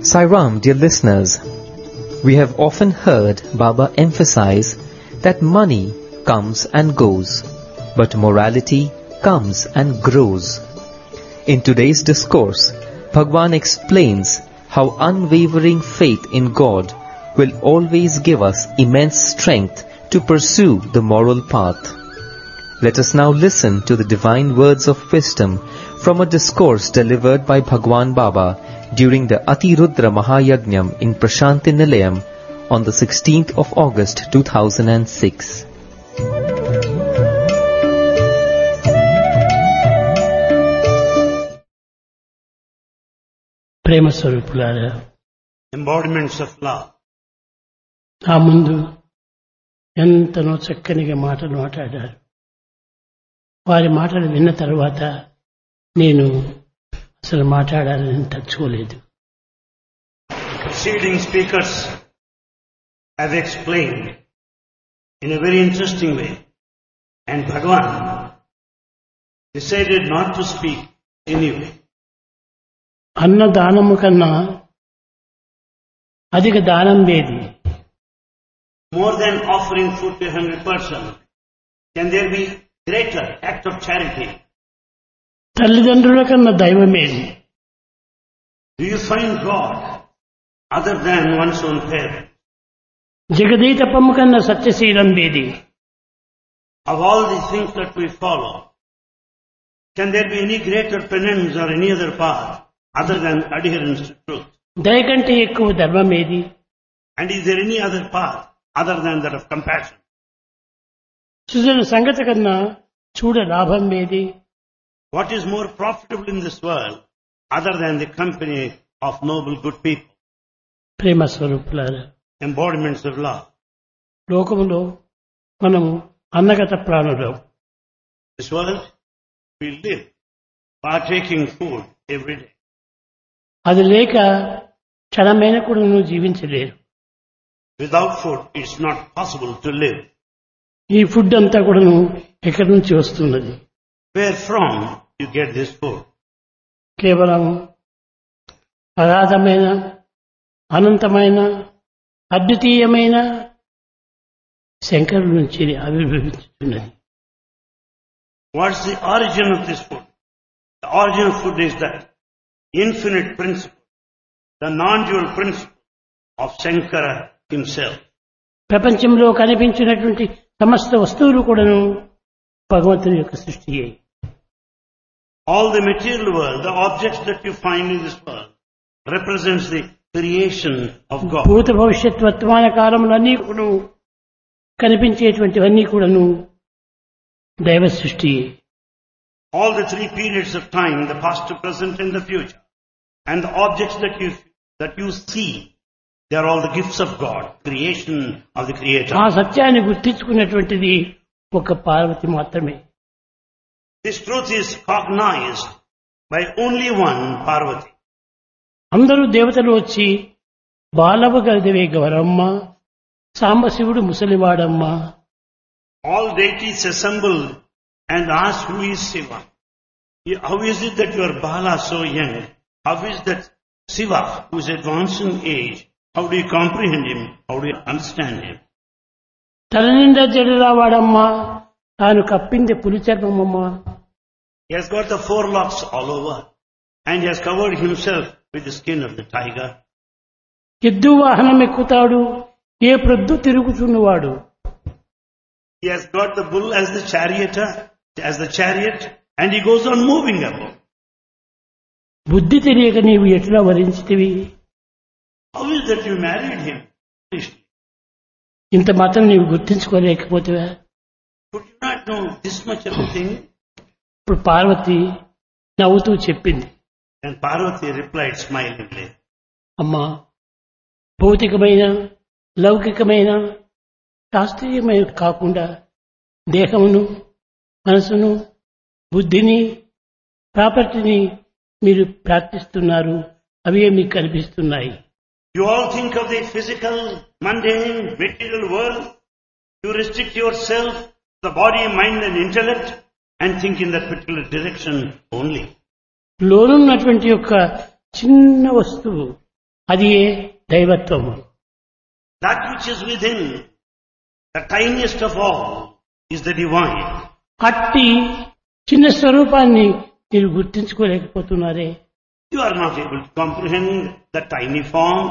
Sairam, dear listeners, we have often heard Baba emphasize that money comes and goes, but morality comes and grows. In today's discourse, Bhagwan explains how unwavering faith in God will always give us immense strength to pursue the moral path. Let us now listen to the divine words of wisdom from a discourse delivered by Bhagwan Baba during the Atirudra Mahayajnam in Prashanti Nilayam on the 16th of August 2006. ప్రేమ స్వరూపులారా, embodiments of love. ఆ ముందు ఎంతనో చక్కనిగా మాటలు మాట్లాడారు. వారి మాటలు విన్న తర్వాత నేను అసలు మాట్లాడాలని తలుచుకోలేదు. Preceding speakers have explained in a very interesting way, and Bhagwan decided not to speak anyway. అన్నదానము కన్నా అధిక దానం ఏది? More than offering food to a hungry person, can there be greater act of charity? తల్లిదండ్రుల కన్నా దైవం ఏది? Do you find God other than one's own parent? జగదీతపము కన్నా సత్యశీలం ఏది? Of all the things that we follow, can there be any greater penance or any other path other than adherence to truth? దయ కంటే ఎక్కువ ధర్మం ఏది? And is there any other path other than that of compassion? సుజన సంగతి కన్నా చూడ లాభం ఏది? What is more profitable in this world other than the company of noble good people? ప్రేమ స్వరూపులారా, Embodiments of love. లోకములో మనము అన్నగత ప్రాణులం. This world, we live partaking food every day. అది లేక క్షణమైన కూడా నువ్వు జీవించలేరు. Without food, it's not possible to live. ఈ food అంతా కూడా ఎక్కడి నుంచి వస్తున్నది? Where from you get this food? కేవలం అగాధమైన, అనంతమైన, అద్వితీయమైన శంకరుల నుంచి ఆవిర్భవిస్తున్నది. What's the origin of this food? The origin of food is that infinite principle, the non-dual principle of Shankara himself. ప్రపంచంలో కనిపించినటువంటి సమస్త వస్తువులు కూడాను భగవంతుని యొక్క సృష్టియే. All the material world, the objects that you find in this world, represents the creation of God. భూత భవిష్యత్ వర్తమాన కాలములన్నీ కూడా కనిపించేటువంటివన్నీ కూడాను దైవ సృష్టియే. All the three periods of time, the past, the present and the future, and the objects that you see, they are all the gifts of God, creation of the Creator. ఆ సత్యాన్ని గుర్తించుకున్నటువంటిది ఒక పార్వతి మాత్రమే. This truth is cognized by only one Parvati. అందరూ దేవతలు వచ్చి బాలవ గదివే Gauramma, Sambasivudu ముసలివాడమ్మ. All deities assembled and asked, who is Shiva? How is it that you are Bala so young? How is that Shiva, who is advanced in age, how do you comprehend him? How do you understand him? తల నిండా జడలా వాడమ్మ, తాను కప్పింది పులి చర్మమ్మ. He has got the four locks all over and he has covered himself with the skin of the tiger. ఎద్దు వాహనం ఎక్కుతాడు, ఏ ప్రొద్దు తిరుగుచున్నవాడు. He has got the bull as the chariot, and he goes on moving about. బుద్ధి తెలియక నీవు ఎట్లా వరించితివి? How is that you married him? ఇంత మాత్రం నీవు గుర్తించుకోలేకపోతేవా? Could you not know this much of a thing? ఇప్పుడు పార్వతి నవ్వుతూ చెప్పింది. And Parvati replied smilingly, అమ్మా, భౌతికమైన, లౌకికమైన, శాస్త్రీయమైన కాకుండా దేహమును, మనసును, బుద్ధిని, ప్రాపర్టీని మీరు ప్రార్థిస్తున్నారు. అవే మీకు కనిపిస్తున్నాయి. You all think of the physical, mundane, material world. You restrict yourself, the body, mind and intellect, and think in that particular direction only. లోనున్నటువంటి యొక్క చిన్న వస్తువు అది దైవత్వము. That which is within, the tiniest of all, is the divine. అట్టి చిన్న స్వరూపాన్ని మీరు గుర్తించుకోలేకపోతున్నారే. You are not able to comprehend the tiny form.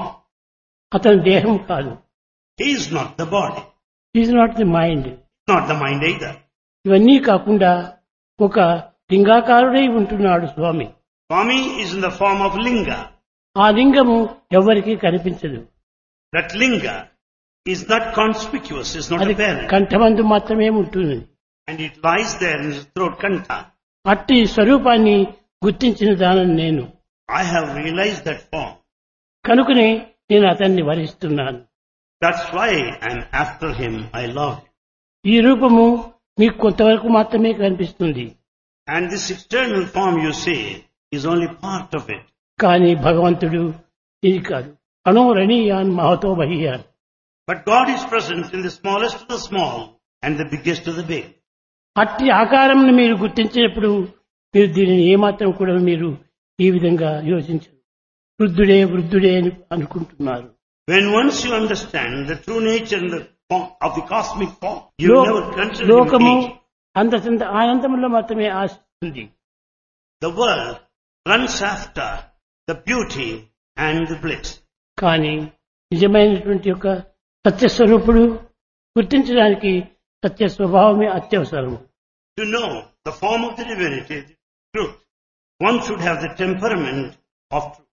అతని దేహం కాదు. He is not the body, is not the mind. not the mind either. ఇవన్నీ కాకుండా ఒక లింగాకారుడై ఉంటున్నాడు స్వామి. Swami is in the form of linga. ఆ లింగము ఎవరికీ కనిపించదు. That linga is not conspicuous, is not అది apparent. కంఠమందు మాత్రమే ఉంటుంది. And it lies there in his throat kanta. అట్టి స్వరూపాన్ని గుర్తించిన దానని నేను. I have realized that form. కనుకనే నేను అతన్ని వరిస్తున్నాను. That's why I'm after him, I love him. ఈ రూపము మీకు కొంతవరకు మాత్రమే కనిపిస్తుంది. And this external form you see is only part of it. కానీ భగవంతుడు ఇది కాదు. అణోరణీయాన్ Mahato బహీయాన్. But God is present in the smallest of the small and the biggest of the big. అట్టి ఆకారంను మీరు గుర్తించినప్పుడు మీరు దీనిని ఏమాత్రం కూడా మీరు ఈ విధంగా యోచించరు. వృద్ధుడే వృద్ధుడే అని అనుకుంటున్నారు. When once you understand the true nature and the form of the cosmic form, you never consider him లోకము age. అంత ఆనందంలో మాత్రమే ఆశిస్తుంది. The world runs after the beauty and the bliss. కానీ నిజమైనటువంటి యొక్క సత్యస్వరూపుడు గుర్తించడానికి సత్య స్వభావమే అత్యవసరం. To know the form of the divinity, the truth, one should have the temperament of truth.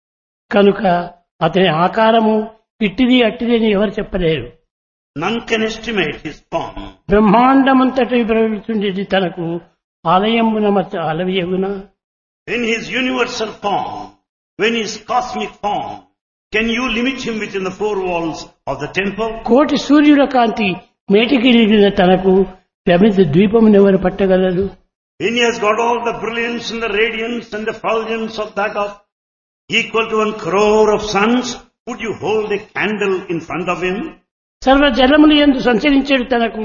కనుక అతని ఆకారము ఇట్టిది అట్టిది అని ఎవరు చెప్పలేరు. None can estimate his form. బ్రహ్మాండమంతటి ప్రవహిస్తుండేది తనకు ఆలయమున మత అలవియగున. In his universal form, when his cosmic form, can you limit him within the four walls of the temple? కోటి సూర్యుల కాంతి మేటికిరిగిన తనకు ప్రమిద ద్వీపమునెవరు పట్టగలరు? When he has got all the brilliance and the radiance and the effulgence of that of equal to 1 crore of suns, would you hold a candle in front of him? సర్వ జలములు యందు సంచరించేడు తనకు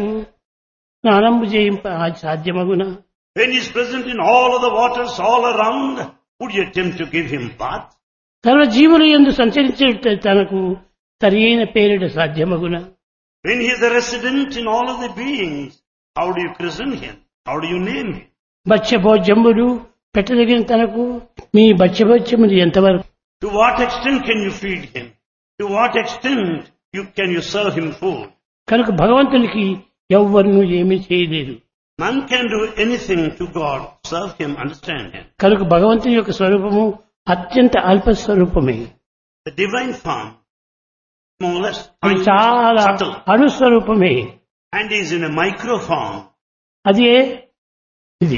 స్నానము చేయింప సాధ్యమగున. When he is present in all of the waters all around, would you attempt to give him bath? సర్వ జీవుల యందు సంచరించేడు తనకు సరియైన పేరిట సాధ్యమగున. When he is a resident in all of the beings, how do you christen him? How do you name him? భక్ష్యభోజ్యములు పెట్టదగిన తనకు మీ భక్ష్యభోజ్యములు ఎంతవరకు? To what extent can you feed him? To what extent can you serve him food? కనుక భగవంతునికి ఎవ్వరూ ఏమీ చేయలేరు. None can do anything to God, serve him, understand him. కనుక భగవంతుని యొక్క స్వరూపము అత్యంత అల్ప స్వరూపమే. The divine form, smallest, అది tiniest, చాలా subtle, అణుస్వరూపమే. and is in a micro form. అదే ఇది.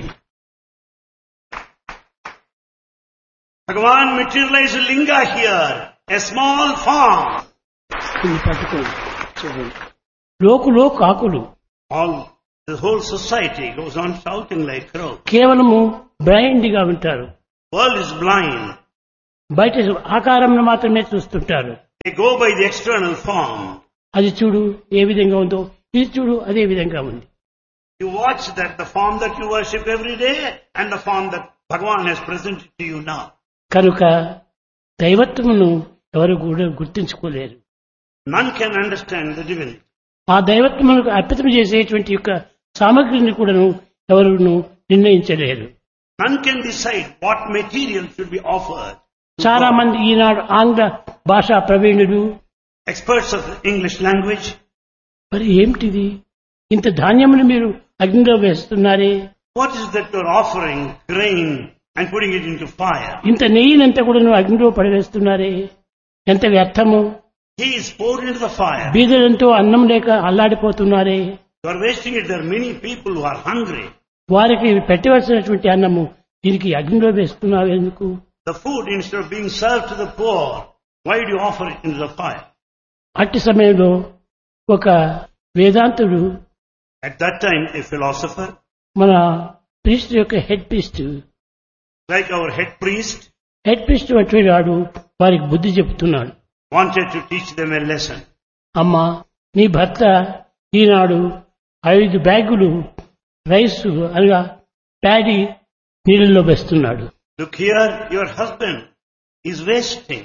Bhagavan materialized a linga here, a small form. ఇది పట్టుకోండి, చూడండి. లోకులో కాకులు The whole society goes on shouting like crows. కేవలము బ్లైండ్ గా ఉంటారు. World is blind. బయట ఆకారం మాత్రమే చూస్తుంటారు. They go by the external form. అది చూడు ఏ విధంగా ఉందో, ఇది చూడు అదే విధంగా ఉంది. You watch that the form that you worship every day and the form that Bhagavan has presented to you now. కనుక దైవత్వమును ఎవరు కూడా గుర్తించుకోలేరు. None can understand the divinity. ఆ దైవత్వమునకు అర్పితం చేసేటువంటి యొక్క సామగ్రిని కూడాను ఎవరును నిర్ణయించలేరు. None can decide what material should be offered. చాలా మంది ఈనాడు ఆంగ్ల భాషా ప్రవీణులు, Experts of the English language. మరి ఏమిటిది, ఇంత ధాన్యమును మీరు అగ్నిలో వేస్తున్నారే, What is that you're offering? Grain and putting it into fire. ఇంత నెయ్యినంతా కూడా అగ్నిలో పడవేస్తున్నారే, ఎంత వ్యర్థము. He is poured into the fire. బీదలంతో అన్నం లేక అల్లాడిపోతున్నారే, You are wasting it. There are many people who are hungry. వారికి పెట్టవలసినటువంటి అన్నము దీనికి అగ్నిలో వేస్తున్నావు ఎందుకు? The food, instead of being served to the poor, why do you offer it into the fire? అట్టి సమయంలో ఒక వేదాంతుడు, At that time, a philosopher, మన ప్రీస్ట్ యొక్క head priest like our head priest, వంటి వాడు వారికి బుద్ధి చెబుతున్నాడు. wanted to teach them a lesson. అమ్మా, నీ భర్త ఈనాడు 5 బ్యాగులు రైస్ అనగా ప్యాడీ నీళ్ళలో వేస్తున్నాడు. Look here, your husband is wasting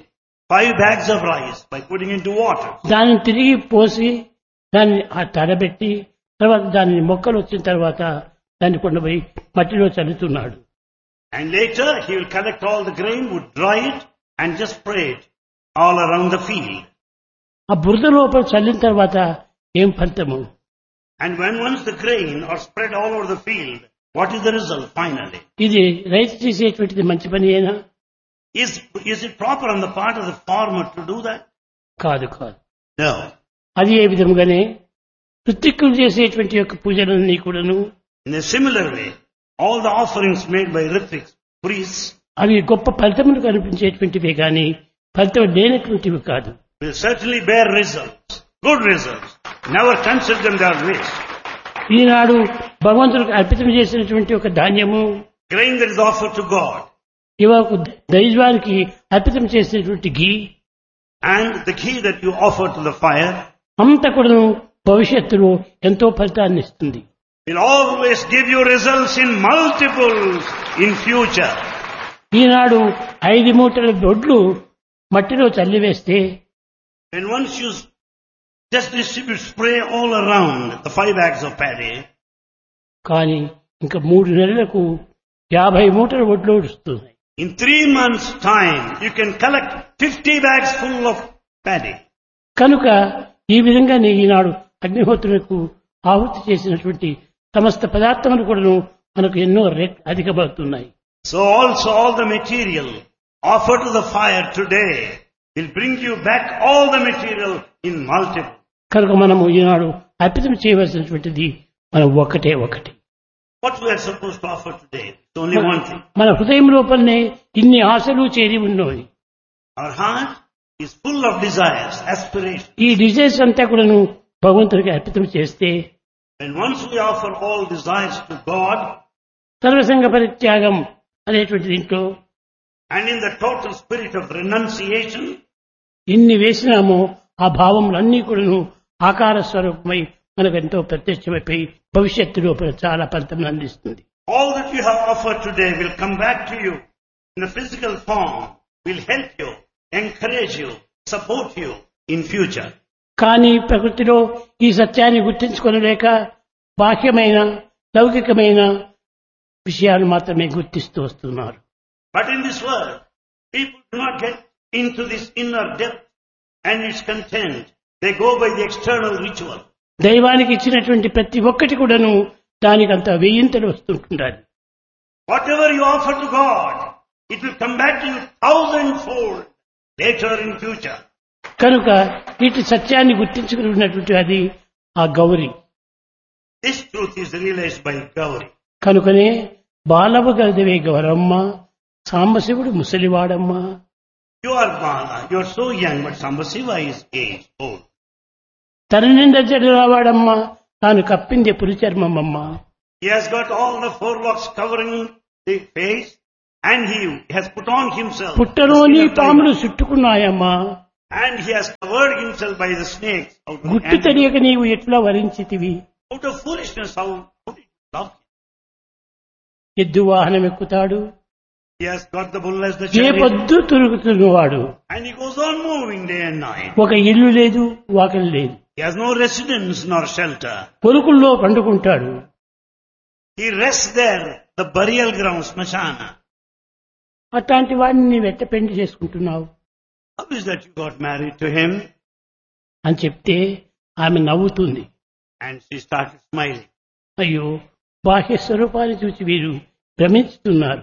5 bags of rice by putting into water. దానిని తిరిగి పోసి దాన్ని తడబెట్టి తర్వాత దాన్ని మొక్కలు వచ్చిన తర్వాత దాన్ని కొండపోయి మట్టిలో చల్లుతున్నాడు. And later he will collect all the grain, would dry it and just spray it all around the field. ఆ బురద లోపల చల్లిన తర్వాత ఏం ఫలితము? And when once the grain are spread all over the field, what is the result finally? ఇది రైతు చేసేటువంటిది మంచి పని అయినా? Is it proper on the part of the farmer to do that? కాదు. No. అది ఏ విధముగానే ఋత్విక్కులు చేసేటువంటి యొక్క పూజలన్నీ కూడాను In a similar way, all the offerings made by Ritviks, priests, అవి గొప్ప ఫలితములు కనిపించేటువంటివే కానీ ఫలితం లేనటువంటివి కాదు. will certainly bear results, good results. Never consider them their waste. ఈనాడు భగవంతుడికి అర్పితం చేసినటువంటి ఒక ధాన్యము, Grain that is offered to God ఇవాకు దైవానికి అర్పితం చేసినటువంటి ఘీ and the ghee that you offer to the fire అంతా కూడా భవిష్యత్తులో ఎంతో ఫలితాన్ని ఇస్తుంది. will always give you results in multiples in future. ఈనాడు 5 మూటల దొడ్లు మట్టిలో చల్లివేస్తే When once you just distribute spray all around the 5 bags of paddy, కానీ ఇంకా 3 నెలలకు 50 మూటల వడ్లు వస్తున్నాయి. in 3 months' time you can collect 50 bags full of paddy. కనుక ఈ విధంగా ఈనాడు అగ్నిహోత్రులకు ఆహుతి చేసినటువంటి సమస్త పదార్థములు కూడా మనకు ఎన్నో అధికమవుతున్నాయి. So also all the material offered to the fire today will bring you back all the material in multiple. కనుక మనము ఈనాడు అర్పితం చేయవలసినటువంటిది మనం ఒకటి. What we are supposed to offer today? It's only one thing. మన హృదయం లోపలనే ఇన్ని ఆశలు చేరి ఉన్నాయి. Our heart is full of desires, aspirations. ఈ డిజైర్స్ అంతా కూడాను భగవంతుడికి అర్పితం చేస్తే And once we offer all desires to God, సర్వసంగ పరిత్యాగం అనేటువంటి దీంట్లో and in the total spirit of renunciation, ఇన్ని వేసినామో ఆ భావములన్నీ కూడాను ఆకార స్వరూపమై మనకు ఎంతో ప్రత్యక్షమైపోయి భవిష్యత్తు లోపల చాలా ఫలితం అందిస్తుంది. all that you have offered today will come back to you in the physical form, will help you, encourage you, support you in future. కానీ ప్రకృతిలో ఈ సత్యాన్ని గుర్తించుకోలేక బాహ్యమైన లౌకికమైన విషయాలు మాత్రమే గుర్తిస్తూ వస్తున్నారు. But in this world, people do not get into this inner depth and its content. They go by the external ritual. దైవానికి ఇచ్చినటువంటి ప్రతి ఒక్కటి కూడాను దానికంత వెయ్యింతలు వస్తుంటుండాలి. Whatever you offer to God, it will come back to you 1,000-fold later in future. కనుక ఇటు సత్యాన్ని గుర్తించుకున్నటువంటి అది ఆ Gauri. This truth is realized by Gauri. కనుకనే బాలవ గదవే Gauramma, Sambasivudu ముసలివాడమ్మ. You are Bala, you are so young, but Sambasiva is aged, old. తన నిండా జడరావాడమ్మ, తాను కప్పింది పులిచర్మమ్మ. He has got all the forelocks covering the face and he has put on himself. పుట్టలోని పాములు చుట్టుకున్నాయమ్మా. And he has covered himself by the snakes. గుట్టు తెలియక నీవు ఎట్లా వరించితివి? Out of foolishness, how did you love him? ఎద్దు వాహనం ఎక్కుతాడు, He has got the bull as the A chariot. పొద్దు తిరుగుతున్నవాడు. And he goes on moving day and night. ఒక ఇల్లు లేదు, వాకిలి లేదు. He has no residence nor shelter. పొలుకుల్లో పండుకుంటాడు. He rests there, the burial ground, Smashana. అట్లాంటి వాడిని నీవు ఎట్ట పెళ్లి చేసుకుంటున్నావు How is that you got married to him? అని చెప్తే ఆమె నవ్వుతుంది. And she started smiling. అయ్యో, బాహ్య స్వరూపాన్ని చూసి వీరు భ్రమిస్తున్నారు.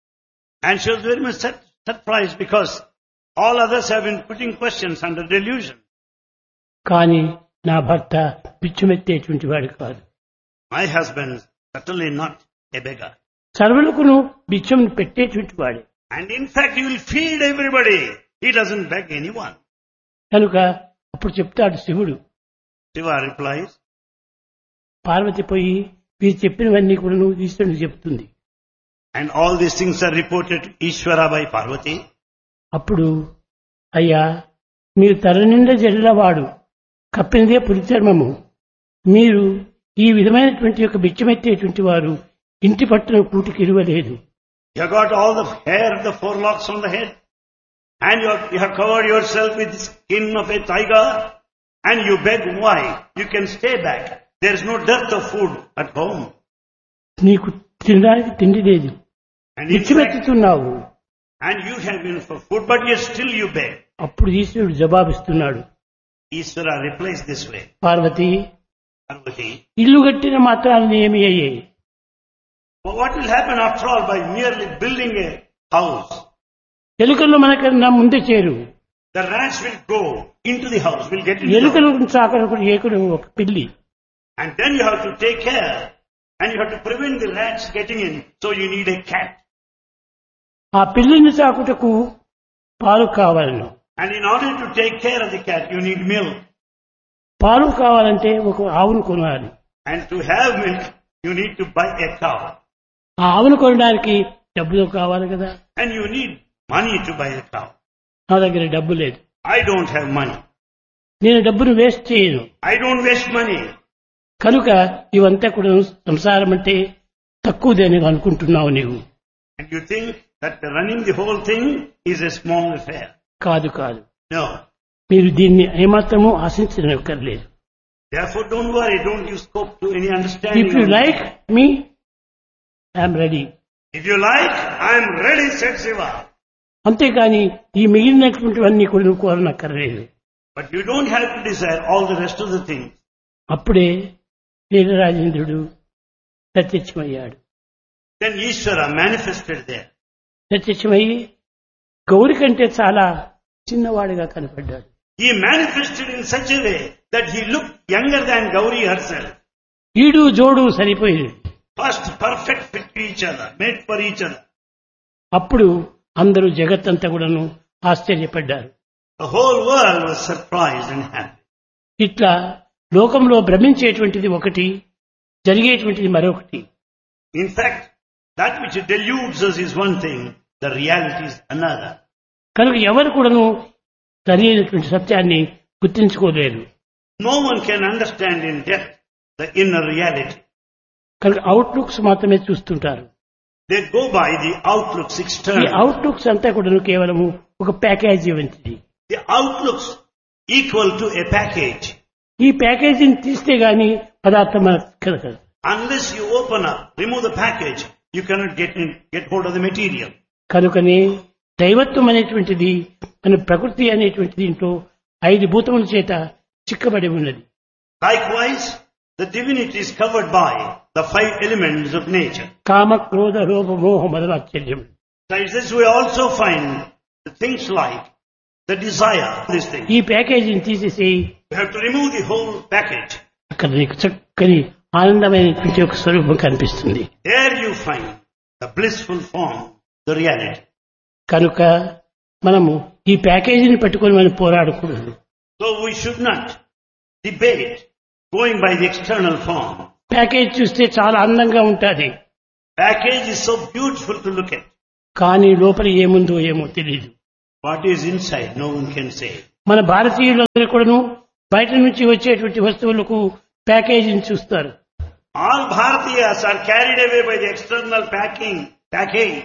And she was very much surprised because all others have been putting questions under delusion. కానీ నా భర్త పిచ్చుమెత్తేటువంటి వాడు కాదు. My husband is certainly not a beggar. సర్వులకును బిచ్చం పెట్టేటువంటి వాడే. And in fact, he will feed everybody. He doesn't beg anyone. కనుక అప్పుడు చెప్తాడు శివుడు. Shiva replies, పార్వతి పోయి వీరు చెప్పినవన్నీ కూడా ఈశ్వరుడు చెప్తుంది. and all these things are reported to Ishvara by Parvati. అప్పుడు అయ్యా, మీరు తల నిండా జడలవాడు, కప్పినదే పులిచర్మము, మీరు ఈ విధమైనటువంటి యొక్క బిచ్చమెత్తేటువంటి వారు ఇంటి పట్టున కూటికి ఇరువలేదు. You have got all the hair, the forelocks on the head. and you have covered yourself with the skin of a tiger, and you beg why? You can stay back. There is no dearth of food at home. నీకు తినడానికి తిండి లేదు, And in fact, పిచ్చిమెత్తుతున్నావు. and you have been for food, but yet still you beg. అప్పుడు ఈశ్వరుడు జవాబిస్తున్నాడు, Ishvara replies this way. Parvati, Parvati, ఇల్లు కట్టిన మాత్రాన్ని ఏమి అయ్యాయి? what will happen after all by merely building a house? ఎలుకలు మనకన్నా ముందే చేరు. The rats will go into the house, will get into the house. ఎలుకలు సాకరకు ఏకుడు ఒక పిల్లి. And then you have to take care, and you have to prevent the rats getting in, so you need a cat. ఆ పిల్లిని సాకుటకు పాలు కావాలను. And in order to take care of the cat, you need milk. పాలు కావాలంటే ఒక ఆవును కొనాలి. And to have milk, you need to buy a cow. ఆ ఆవును కొనడానికి డబ్బులు కావాలి కదా. And you need money to buy a cow. నా దగ్గర డబ్బు లేదు, I don't have money. నేను డబ్బును వేస్ట్ చేయను. I don't waste money. కనుక ఇవంతా కూడా సంసారం అంటే తక్కువదని అనుకుంటున్నావు నీవు. And you think that running the whole thing is a small affair. కాదు కాదు, No. మీరు దీన్ని ఏమాత్రము ఆశించనక్కర్లేదు. Therefore don't worry, don't give scope to any understanding. If you like me, I'm ready. If you like, I am ready, said Shiva. అంతేకాని ఈ మిగిలినటువంటివన్నీ కూడా నువ్వు కోరనక్కర్లేదు. But you don't have to desire all the rest of the things. అప్పుడే వీరరాజేంద్రుడు ప్రత్యక్షమయ్యాడు. Then Ishvara manifested there. ప్రత్యక్షమయ్యి Gauri కంటే చాలా చిన్నవాడిగా కనపడ్డాడు. He manifested in such a way that he looked younger than Gauri herself. ఈడు జోడు సరిపోయింది. First perfect fit to each other, made for each other. అప్పుడు అందరూ జగత్తంతా కూడాను ఆశ్చర్యపడ్డారు. The whole world was surprised and happy. ఇట్లా లోకంలో భ్రమించేటువంటిది ఒకటి, జరిగేటువంటిది మరొకటి. In fact, that which deludes us is one thing, the reality is another. కనుక ఎవరు కూడాను సరైనటువంటి సత్యాన్ని గుర్తించుకోలేరు. No one can understand in depth the inner reality. కనుక అవుట్లుక్స్ మాత్రమే చూస్తుంటారు. They go by the outlooks ఈ external. అవుట్లుక్స్ అంతా కూడాను కేవలము ఒక ప్యాకేజీ వంటిది. The outlooks equal to a package. ఈ ప్యాకేజీని తీస్తే గాని పదార్థం మనకు కలగదు. Unless you open up, remove the package, you cannot get hold of the material. కనుకనే దైవత్వం అనేటువంటిది మన ప్రకృతి అనేటువంటి దీంట్లో 5 భూతముల చేత చిక్కబడి ఉన్నది. Likewise, the divinity is covered by the 5 elements of nature. కామ క్రోధ లోభ మోహ మదమాశ్చర్యం. Besides this, we also find the things like the desire, these things. ఈ ప్యాకేజీని తీసేసి You have to remove the whole package. అక్కడ నీకు చక్కని ఆనందమైనటువంటి ఒక స్వరూపం కనిపిస్తుంది. There you find the blissful form, the reality. కనుక మనము ఈ ప్యాకేజీని పట్టుకొని మనం పోరాడకూడదు. So we should not debate going by the external form. Package చూస్తే చాలా అందంగా ఉంటుంది, Package is so beautiful to look at. కానీ లోపల ఏముందో ఏమో తెలియదు. What is inside, no one can say. మన భారతీయులందరూ కూడాను బయట నుంచి వచ్చేటువంటి వస్తువులకు ప్యాకేజీని చూస్తారు. All Bharatiyas are carried away by the external package.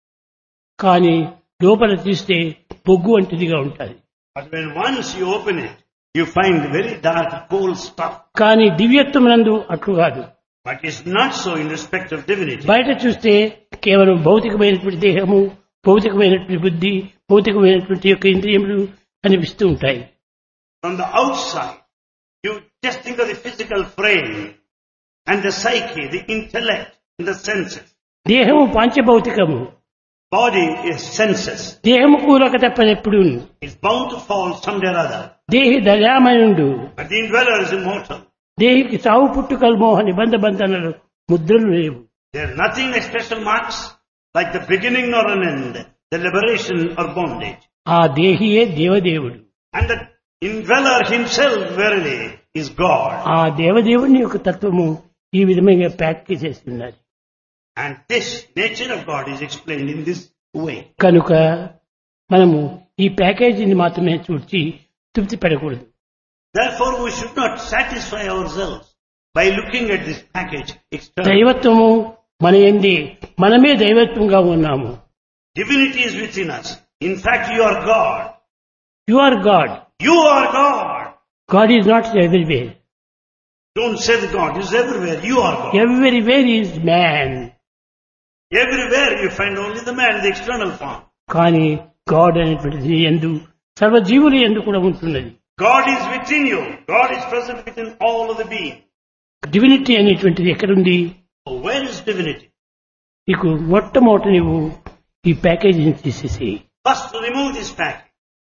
కానీ లోపల తీస్తే బొగ్గు వంటిదిగా ఉంటుంది. But when once you open it, you find very dark, cold stuff. కానీ దివ్యత్వం నందు అట్లు కాదు. But it's not so in respect of divinity. బయట చూస్తే కేవలం భౌతికమైనటువంటి దేహము, భౌతికమైనటువంటి బుద్ధి, భౌతికమైనటువంటి యొక్క ఇంద్రియములు కనిపిస్తూ ఉంటాయి. From the outside, you just think of the physical frame and the psyche, the intellect and the senses. దేహము పంచభౌతికము. Body is senses. దేహము కూలక తప్పదెప్పుడు. It's bound to fall someday or other. దేహి దయామయుండు. But the indweller is immortal. దేహికి సావు పుట్టుకలు మోహ నిబంధ బంధనలు ముద్రలు లేవు. There is nothing like special marks, like the beginning or an end, the liberation or bondage. ఆ దేహియే దేవదేవుడు. And the indweller himself verily is God. ఆ దేవదేవుని యొక్క తత్వము ఈ విధంగా ప్యాక్ చేసి ఉన్నది. And this nature of God is explained in this way. కనుక మనము ఈ ప్యాకేజీని మాత్రమే చూచి తృప్తి పడకూడదు. Therefore we should not satisfy ourselves by looking at this package externally. దైవత్వము మన యందే, మనమే దైవత్వంగా ఉన్నాము. Divinity is within us. In fact, you are God. You are God. You are God. God is not everywhere. Don't say that God is everywhere. You are God. Everywhere is man. Everywhere you find only the man, the external form. కానీ God అనేటువంటిది ఎందు సర్వజీవులు ఎందు కూడా ఉంటున్నది. God is within you. God is present within all of the being. Divinity అనేటువంటిది ఎక్కడుంది? So where is divinity? నీకు మొట్టమొదటి నువ్వు ఈ ప్యాకేజీని తీసేసి First remove this package.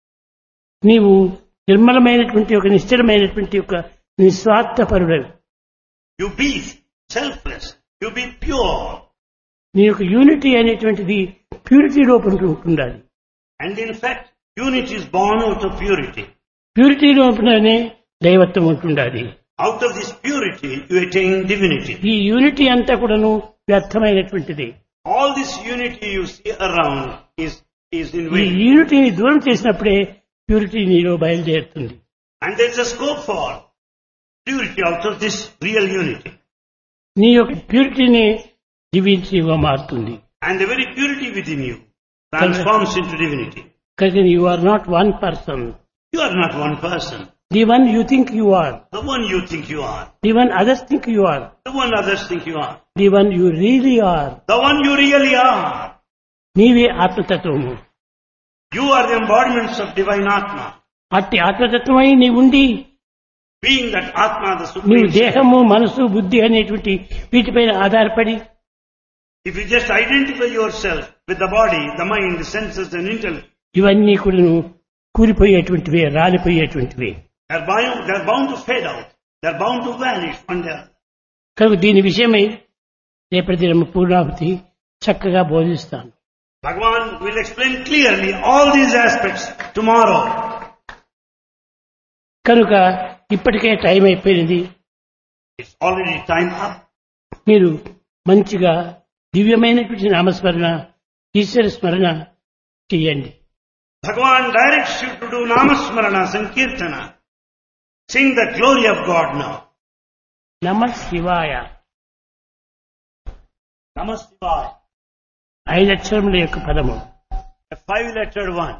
నీవు నిర్మలమైనటువంటి ఒక నిశ్చలమైనటువంటి ఒక నిస్వార్థపరుడు. You be selfless. You be pure. నీ యొక్క యూనిటీ అనేటువంటిది ప్యూరిటీ లోపల ఉండాలి. And in fact, unity is born out of purity. Purity లోపలనే దైవత్వం ఉంటుండాలి. Out of this purity, you attain divinity. ఈ యూనిటీ అంతా కూడాను వ్యర్థమైనటువంటిది. All this unity you see around is in ఈ vain. యూనిటీని దూరం చేసినప్పుడే ప్యూరిటీ నీలో బయలుదేరుతుంది. And there is a scope for purity out of this real unity. నీ యొక్క ప్యూరిటీని డివినిటీగా మారుతుంది. And the very purity within you transforms into divinity. కనుక you are not one person. You are not one person. The one you think you are. The one you think you are. The one others think you are. The one others think you are. The one you really are. The one you really are. నీవే ఆత్మతత్వము. You are the embodiments of divine Atma. అట్టి ఆత్మతత్వమై నీవు ఉండి Being that Atma, the నీవు Supreme. దేహము మనసు బుద్ధి అనేటువంటి వీటిపైన ఆధారపడి If you just identify yourself with the body, the mind, the senses and intellect, ఇవన్నీ కూడా కూలిపోయేటువంటివే, రాలిపోయేటువంటివే. they're bound to fade out. They're bound to vanish one day. కనుక దీని విషయమై రేపటి దినము పూర్ణాహుతి చక్కగా బోధిస్తాను. Bhagavan will explain clearly all these aspects tomorrow. కనుక ఇప్పటికే టైం అయిపోయింది. It's already time up. మీరు మంచిగా దివ్యమైనటువంటి నామస్మరణ, ఈశ్వర స్మరణ చేయండి. Bhagavan directs you to do Namasmarana, Sankirtana. Sing the glory of God now. నమ శివాయ. Namaskar. 5 అక్షరముల యొక్క పదము. A 5-lettered one.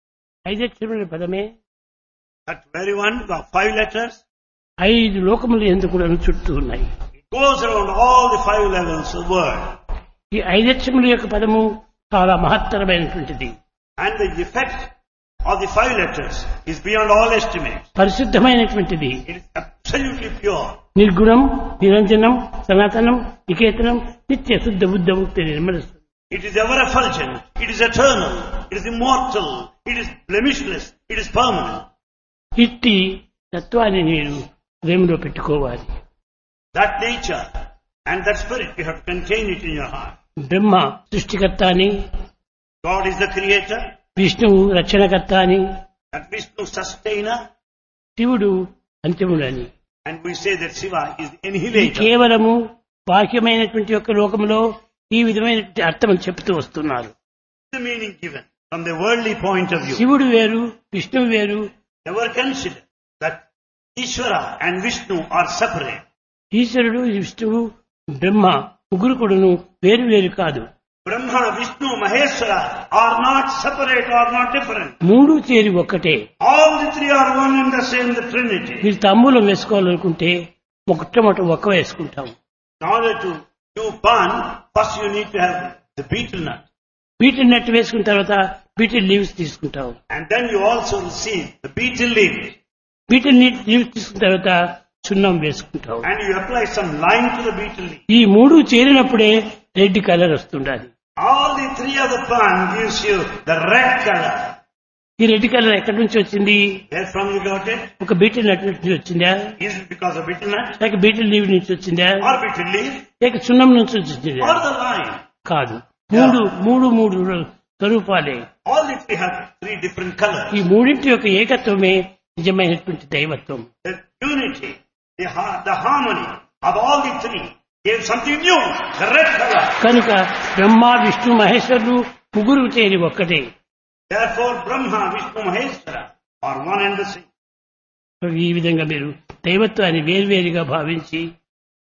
5 అక్షరముల పదమే That very one, the 5 letters, 5 లోకములు ఎందుకు కూడా చుట్టూ ఉన్నాయి. it goes around all the 5 levels of the world. ఈ 5 అక్షరముల యొక్క పదము చాలా మహత్తరమైనటువంటిది. And the effect of the 5 letters is beyond all estimate. పరిశుద్ధమైనటువంటిది. It is absolutely pure. నిర్గుణం, నిరంజనం, సనాతనం, నికేతనం, నిత్య శుద్ధ బుద్ధ ముక్తి Nirmala. It is ever effulgent. It is eternal. It is immortal. It is blemishless. It is permanent. ఇట్టి తత్వాన్ని నేను హృదయంలో పెట్టుకోవాలి. That nature and that spirit, you have to contain it in your heart. బ్రహ్మ సృష్టికర్త అని, God is the creator. విష్ణువు రక్షణకర్త అని, That Vishnu sustainer. శివుడు అంత్యముడని. And we say that Shiva is the ఇది annihilator. కేవలము బాహ్యమైనటువంటి యొక్క లోకంలో ఈ విధమైన అర్థం చెప్తూ వస్తున్నారు. The meaning given from the worldly point of view. శివుడు వేరు, విష్ణువు వేరు. Never consider that Ishvara and Vishnu are separate. ఈశ్వరుడు, విష్ణువు, బ్రహ్మ ముగ్గురు కూడాను వేరు వేరు కాదు. Brahma, Vishnu, Maheshwara are not separate or not different. మూడు చేరి ఒక్కటే. All the three are one and the same, the Trinity. మీరు తాంబూలం వేసుకోవాలనుకుంటే మొట్టమొదట ఒక్క వేసుకుంటాం. In order to do pan, first you need to have the betel nut. Beetle నట్ వేసుకున్న తర్వాత బీటిల్ లీవ్స్ తీసుకుంటాం. And then you also receive the betel leaf. Beetle leaves తీసుకున్న తర్వాత సున్నం వేసుకుంటాం. And you apply some lime to the betel leaf. ఈ మూడు చేరినప్పుడే red colour వస్తుండాలి. All the three of the pan gives you the red color. ఈ red colour ఎక్కడి నుంచి వచ్చింది? Where from you got it? ఒక బీటిల్ నట్ నుంచి వచ్చిందా, Is it because of betel nut? లేక బీటిల్ లీవ్ నుంచి వచ్చిందా, Or betel leaf? లేక సున్నం నుంచి వచ్చిందా? Or the lime? కాదు. మూడు స్వరూపాలే. All the three have 3 different colors. ఈ మూడింటి యొక్క ఏకత్వమే నిజమైనటువంటి దైవత్వం. The unity, the harmony of all the 3 gave something new, the red color. కనుక బ్రహ్మ, విష్ణు, మహేశ్వరులు ముగ్గురు చేరి ఒక్కటే. Therefore Brahma, Vishnu, Maheshwara are one and the same. ఈ విధంగా మీరు దైవత్వాన్ని వేర్వేరుగా భావించి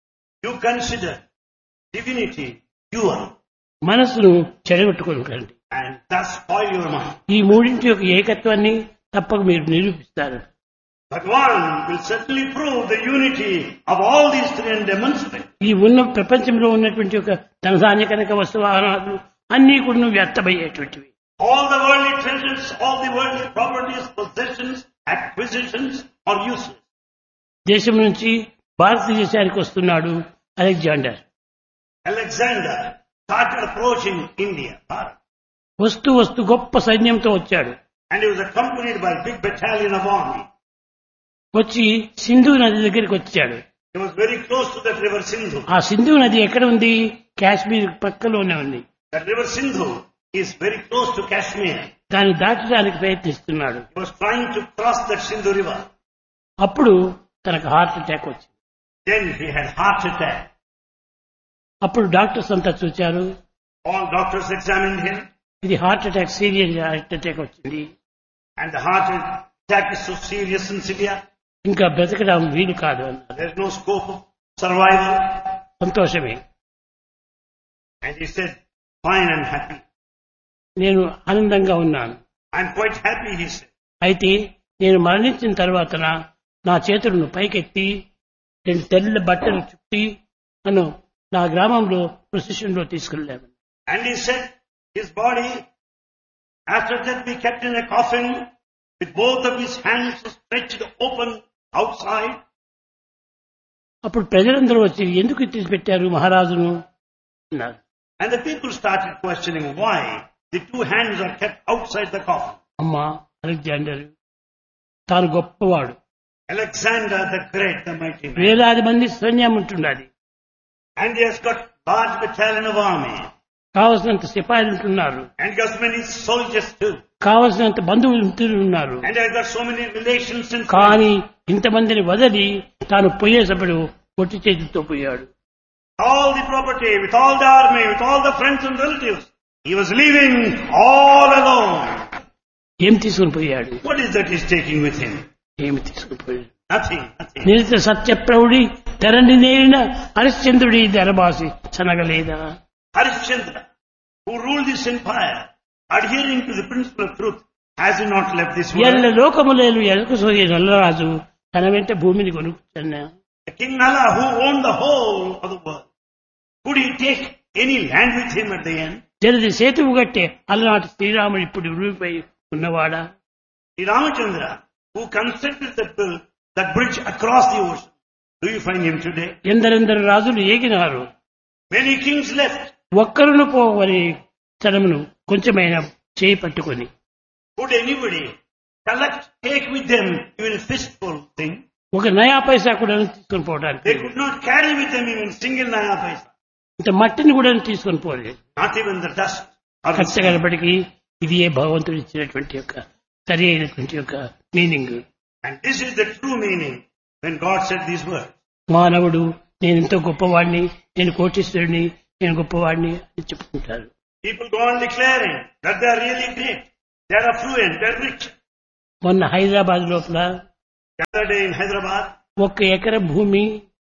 You consider divinity pure మనస్సును చెడగొట్టుకోకండి. and thus spoil your mind. ఈ మూడింటి యొక్క ఏకత్వాన్ని తప్పక మీరు నిరూపిస్తారు. Bhagavan will certainly prove the unity of all these three and demonstrate. ఈ ఉన్న ప్రపంచంలో ఉన్నటువంటి ఒక ధనధాన్య కనుక వస్తువాహనాలు అన్నీ కూడా వ్యర్థమయ్యేటువంటివి. All the worldly treasures, all the worldly properties, possessions, acquisitions are useless. దేశం నుంచి భారతదేశానికి వస్తున్నాడు Alexander. Alexander started approaching India, Bharat, వస్తూ గొప్ప సైన్యంతో వచ్చాడు. and he was accompanied by a big battalion of army. వచ్చి సింధు నది దగ్గరికి వచ్చాడు. He was very close to that river Sindhu. ఆ సింధు నది ఎక్కడ ఉంది? కాశ్మీర్ పక్కలోనే ఉంది. That river Sindhu is very close to Kashmir. దాన్ని దాటడానికి ప్రయత్నిస్తున్నాడు. He was trying to cross that Sindhu river. అప్పుడు తనకు హార్ట్ అటాక్ వచ్చింది. Then he had heart attack. అప్పుడు డాక్టర్స్ అంతా చూచారు. All doctors examined him, ఇది heart attack, serious heart attack వచ్చింది, and the heart attack is so serious and severe. ఇంకా బ్రతకడం వీలు కాదు అన్నారు. There is no scope of survival. సంతోషమే. And he said, fine, I'm happy. నేను ఆనందంగా ఉన్నాను. I'm quite happy, he said. అయితే నేను మరణించిన తర్వాత నా చేతులను పైకెత్తి 2 తెల్ల బట్టలు చుట్టి నన్ను నా గ్రామంలో ప్రొసెషన్ లో తీసుకెళ్ళాను. And he said, his body, after that be kept in a coffin with both of his hands stretched open outside. అప్పుడు ప్రజలందరూ వచ్చి ఎందుకు తీసి పెట్టారు మహారాజును అన్నారు. And the people started questioning why the 2 hands are kept outside the coffin. అమ్మా Alexander తాను గొప్పవాడు, Alexander the Great, the mighty man. వేలాది మంది సైన్యం ఉంటున్నది, And he has got large battalion of army. కావలసినంత సిపాయిలు ఉంటున్నారు, And he has many soldiers too. కావలసినంత బంధువులు ఉన్నారు. And he has got so many relations and friends. కానీ ఇంతమందిని వదిలి తాను పోయేసప్పుడు పొట్టి చేతులతో పోయాడు. All the property, with all the army, with all the friends and relatives. He was leaving all alone. ఏం తీసుకుని పోయాడు? What is that he's taking with him? ఏమి తీసుకుని పోయాడు? Nothing, nothing. నిలిత సత్యప్రౌఢి Dharani నేరిన హరిశ్చంద్రుడి ధరబాసి చనగలేదా? Harishchandra, who ruled this empire, adhering to the principle of truth, has he not left this ఎల్ల world? లోకములేలు ఎలకు సోయే Nallaraju తన వెంట భూమిని కొనుక్కున్నా. The King Nala, who owned the whole of the world, could he take any land with him at the end? జలది సేతువు గట్టే అలనాటి శ్రీరాముడు ఇప్పుడు ఉరిపై ఉన్నవాడా? Sri Ramachandra, who constructed that bridge across the ocean, do you find him today? ఎందరెందరు రాజులు ఏగినారు, Many kings left. ఒక్కరును పోవని తనమును కొంచెమైనా చేయి పట్టుకొని. Could anybody take with them even a fistful thing? ఒక నయా పైసా కూడా తీసుకొని పోవడానికి, They could not carry with them even single naya paisa. ఇంత మట్టిని కూడా తీసుకొని పోలేదు. Not even the dust. Or the sand. కష్టగలపటికి ఇది ఏ భగవంతుడు ఇచ్చినటువంటి యొక్క సరి అయినటువంటి యొక్క meaning. And this is the true meaning when God said these words. మానవుడు నేను ఎంతో గొప్పవాడిని, నేను కోటీశ్వరుని, నేను గొప్పవాడిని అని చెప్పుకుంటారు. People go on declaring that they are really great. They are affluent, they are rich. మొన్న హైదరాబాద్ లోపల The other day in Hyderabad, 1 ఎకరం భూమి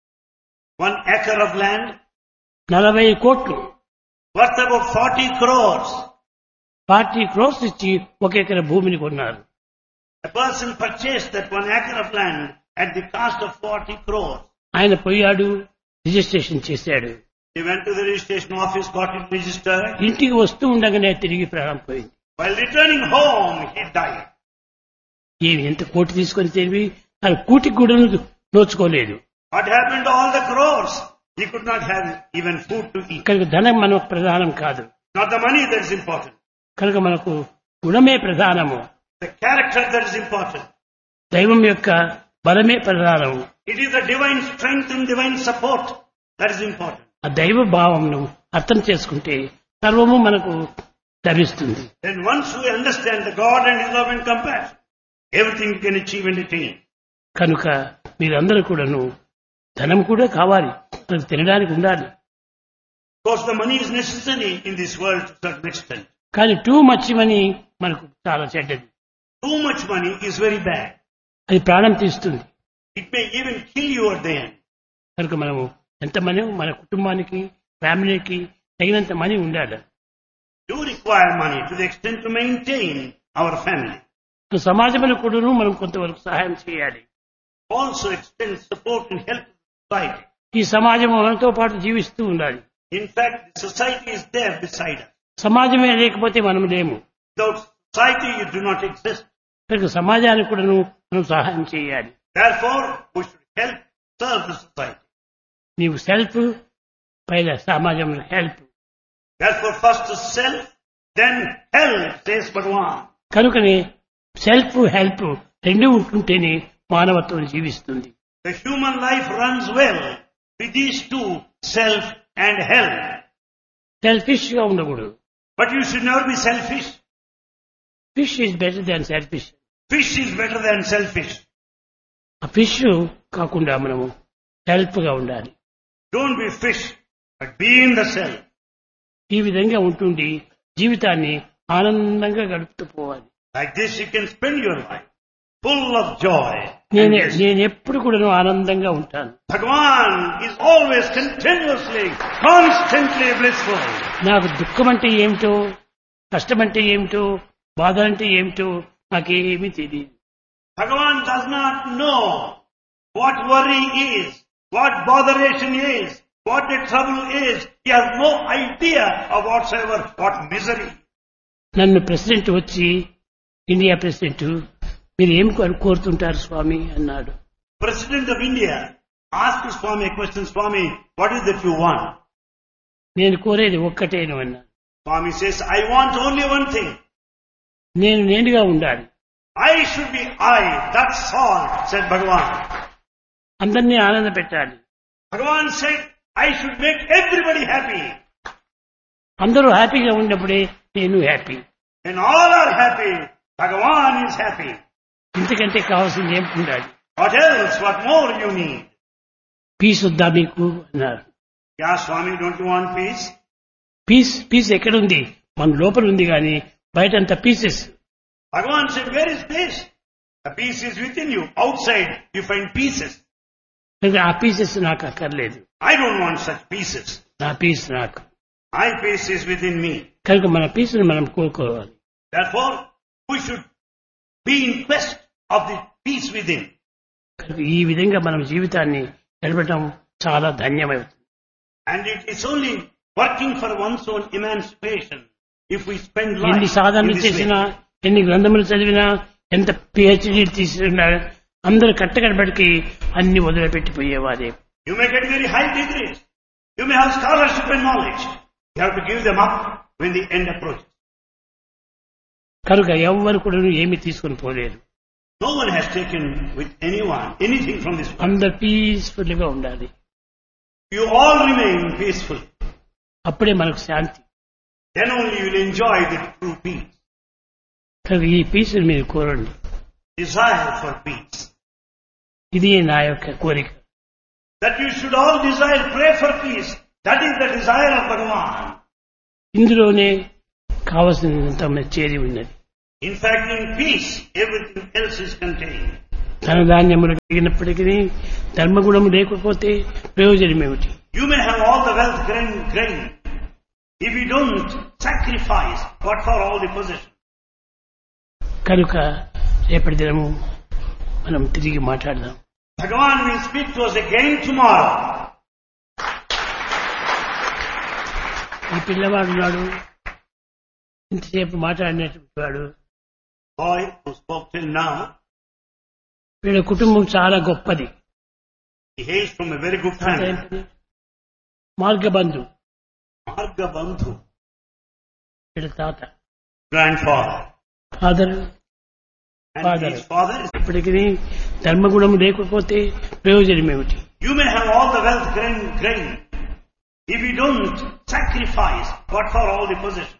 1 acre of land 40 కోట్లు, worth about 40 crores. 40 crores ఇచ్చి 1 ఎకరం భూమిని కొన్నారు. A person purchased that 1 acre of land at the cost of 40 crores. ఆయన పోయాడు, రిజిస్ట్రేషన్ చేశాడు. He went to the registration office, got it registered. ఇంటికి వస్తూ ఉండగానే తిరిగి ప్రాణం పోయింది. While returning home, he died. ఏమి ఎంత కోటి తీసుకొని తిరిగి తన కూటికి కూడా నోచుకోలేదు. What happened to all the crores? He could not have even food to eat. కనుక ధనం మనకు ప్రధానం కాదు, Not the money that is important. కనుక మనకు గుణమే ప్రధానము, The character that is important. దైవం యొక్క బలమే ప్రధానము. It is the divine strength and divine support that is important. ఆ దైవ భావంను అర్థం చేసుకుంటే సర్వము మనకు లభిస్తుంది. Then once we understand the God and His love and compassion, everything you can achieve and attain. కనుక మీరందరూ కూడాను ధనం కూడా కావాలి, మనకు తినడానికి ఉండాలి. Of course, the money is necessary in this world to a certain extent. కానీ టూ మచ్ మనీ మనకు చాలా చెడ్డది. Too much money is very bad. అది ప్రాణం తీస్తుంది. It may even kill you at the end. కనుక మనము ఎంత మనీ మన కుటుంబానికి, ఫ్యామిలీకి తగినంత మనీ ఉండాలి. do require money to the extent to maintain our family. సమాజంలో కూడాను మనం కొంతవరకు సహాయం చేయాలి. Also extend support and help to society. ఈ సమాజం మనతో పాటు జీవిస్తూ ఉండాలి. In fact, the society is there beside us. సమాజమే లేకపోతే మనం లేము. Without society, you do not exist. కనుక సమాజానికి కూడాను మనం సహాయం చేయాలి. Therefore, we should help serve the society. నీవు సెల్ఫ్ పైన సమాజం help. Therefore, first the self, then help, says Bhagavan. కనుకనే సెల్ఫ్ హెల్ప్ రెండు ఉంటుంటేనే మానవత్వం జీవిస్తుంది. The human life runs well with these two, self and help. Selfish గా ఉండకూడదు. But you should never be selfish. Fish is better than selfish. Fish is better than selfish. ఆ fish కాకుండా మనము self గా ఉండాలి. Don't be fish, but be in the self. ఈ విధంగా ఉంటుండి జీవితాన్ని ఆనందంగా గడుపుతూ పోవాలి. Like this you can spend your life full of joy. నేను ఎప్పుడు కూడా ఆనందంగా ఉంటాను. Bhagavan is always continuously, constantly blissful. నాకు దుఃఖం అంటే ఏమిటో, కష్టం అంటే ఏమిటో, బాధ అంటే ఏమిటో నాకేమీ తెలియదు. Bhagavan does not know what worry is, what botheration is, what the trouble is. He has no idea of whatsoever, what misery. నన్ను ప్రెసిడెంట్ వచ్చి, ఇండియా ప్రెసిడెంట్, మీరు ఏం కోరుతుంటారు స్వామి అన్నాడు. President of India asked Swami a question, Swami, what is that you want? నేను కోరేది ఒక్కటేను అన్నాడు. Swami says, I want only one thing. నేనుగా ఉండాలి. I should be I, that's all, said Bhagavan. అందరినీ ఆనంద పెట్టాలి. Bhagavan said, I should make everybody happy. అందరూ హ్యాపీగా ఉన్నప్పుడే నేను happy. When all are happy, Bhagavan is happy. ఇంతకంటే కావాల్సింది ఏం ఉండాలి? What else, what more you need? Piece వద్దా మీకు అన్నారు. Yeah, Swami, don't you want peace? Piece ఎక్కడుంది? మన లోపల ఉంది కానీ బయట అంతా pieces. Bhagavan said, where is peace? The peace is within you. Outside, you find pieces. ఆ పీసెస్ నాకు అక్కర్లేదు. I don't want such pieces. నా పీస్ నాకు. My peace is within me. కనుక మన పీస్ని మనం కోరుకోవాలి. Therefore, we should be in quest of the peace within. ఈ విధంగా మనం జీవితాన్ని గడపడం చాలా ధన్యమవుతుంది. And it is only working for one's own emancipation if we spend ఎన్ని life సాధనలు in this చేసినా, way. ఎన్ని గ్రంథములు చదివినా, ఎంత పిహెచ్డీ తీసుకున్నా అందరూ కట్టకడబడికి అన్ని వదిలిపెట్టిపోయేవారే. You may get very high degrees. You may have scholarship and knowledge. You have to give them up when the end approaches. కనుక ఎవరు కూడా ఏమి తీసుకుని పోలేరు. No one has taken with anyone anything from this world. అందరు peaceful గా ఉండాలి. You all remain peaceful. అప్పుడే మనకు శాంతి. Then only you will enjoy the true peace. కనుక ఈ పీస్ మీరు కోరండి. Desire for peace. ఇది నా యొక్క కోరిక. That you should all desire, pray for peace. That is the desire of Bhagavan. ఇందులోనే కావలసినంత చేరి ఉన్నది. In fact, in peace, everything else is contained. ధనధాన్యములు కలిగినప్పటికీ ధర్మగుణము లేకపోతే ప్రయోజనం ఏమిటి? You may have all the wealth grain. If you don't sacrifice, what for all the possession? కనుక రేపటి దినము మనం తిరిగి మాట్లాడదాం. Bhagavan will speak to us again tomorrow. ఈ పిల్లవాడు ఉన్నాడు, ఇంతసేపు మాట్లాడినటువంటి వాడు, Boy who spoke till now, వీళ్ళ కుటుంబం చాలా గొప్పది. he hails from a very good family. Margabandhu Margabandhu, వీళ్ళ తాత, grandfather. Father, And his father is... ఇప్పటికీ ధర్మగుణము లేకపోతే ప్రయోజనం ఏమిటి? You may have all the wealth grain. If you don't sacrifice, what for all the possession?